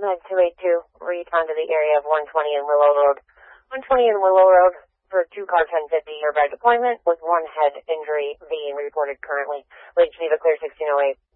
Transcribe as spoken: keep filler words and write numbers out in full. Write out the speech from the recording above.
Med two eight two, respond to the area of one twenty and Willow Road. one twenty and Willow Road for two car ten fifty nearby deployment with one head injury being reported currently. Lead Geneva clear sixteen oh eight.